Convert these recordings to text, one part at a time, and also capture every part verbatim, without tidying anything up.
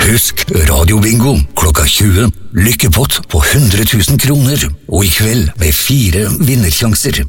Husk radiobingo klokka tjue. Lykkepott på hundre tusen kroner. Og i kveld med fire vinnersjanser.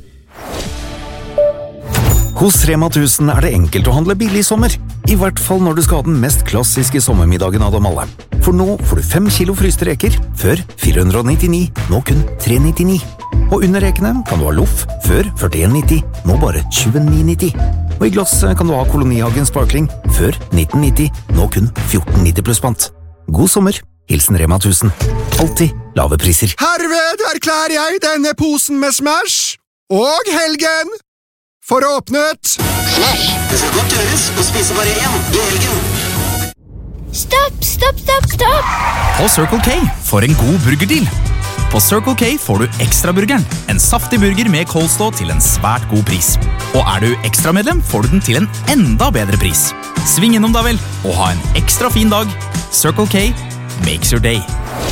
Hos Rema tusen er det enkelt å handle billig i sommer. I hvert fall når du skal ha den mest klassiske sommermiddagen av dem alle. For nå får du fem kilo fryste reker, før fire hundre nittini, nå kun tre nittini. Og under rekene kan du ha loff, før førtien nitti, nå bare tjueni nitti. Og i glass kan du ha Kolonihagen Sparkling, før nitten nitti, nå kun fjorten nitti pluss pant. God sommer, hilsen Rema tusen. Alltid lave priser. Herved erklærer jeg denne posen med Smash og helgen for åpnet. Smash, det skal godt gjøres å spise bare én i helgen. Stopp, stopp, stopp, stopp! På Circle K for en god burgerdeal. På Circle K får du Ekstraburgeren, en saftig burger med coleslaw til en svært god pris. Og er du ekstramedlem, får du den til en enda bedre pris. Sving innom da vel, og ha en ekstra fin dag. Circle K makes your day.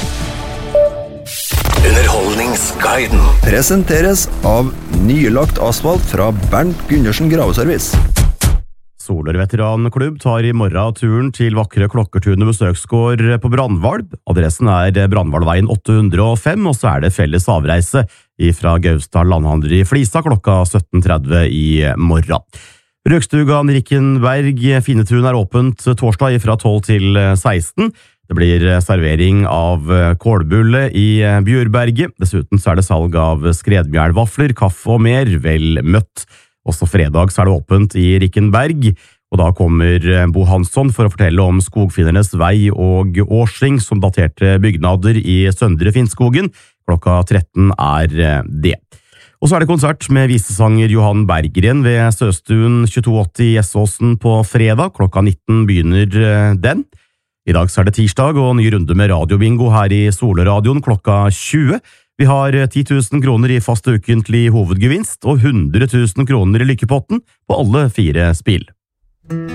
Underholdningsguiden presenteres av nylagt asfalt fra Bernt Gundersen Graveservice. Solør-veteranklubb tar i morgen turen til vakre Klokkertunet besøksgård på Brandvalb. Adressen er Brandvalveien åtte hundre og fem, og så er det felles avreise fra Gausdal Landhandler i Flisa klokka sytten tretti i morgen. Røkstugan Rikkenberg Finetun er åpent torsdag fra tolv til seksten. Det blir servering av kålbulle i Bjørberget. Dessuten så er det salg av skredmjælvafler, kaffe og mer, vel møtt. Også fredag så er det åpent i Rikkenberg, og da kommer Bo Hansson for å fortelle om Skogfinnernes vei og årsring som daterte bygnader i Søndre Finnskogen. Klokka tretten er det. Og så er det konsert med visesanger Johan Berggren ved Søstuen tjueto åtti i Essåsen på fredag. Klokka nitten begynner den. I dag så er det tirsdag og ny runde med radiobingo her i Solradioen klokka tjue. Vi har ti tusen kroner i fast ukentlig hovedgevinst og hundre tusen kroner i lykkepotten på alle fire spill.